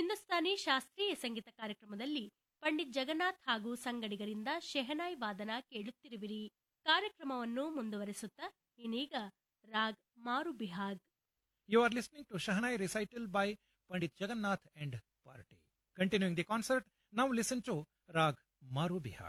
ಹಿಂದೂಸ್ತಾನಿ ಶಾಸ್ತ್ರೀಯ ಸಂಗೀತ ಕಾರ್ಯಕ್ರಮದಲ್ಲಿ ಪಂಡಿತ್ ಜಗನ್ನಾಥ್ ಹಾಗೂ ಸಂಗಡಿಗರಿಂದ ಶೆಹನಾಯಿ ವಾದನ ಕೇಳುತ್ತಿರುವಿರಿ. ಕಾರ್ಯಕ್ರಮವನ್ನು ಮುಂದುವರಿಸುತ್ತಾ ಇನ್ನೀಗ ರಾಗ್ ಮಾರು Bihag. You are listening to Shahnai recital by Pandit Jagannath and Party. Continuing the concert, now listen to Rag Maru Bihag.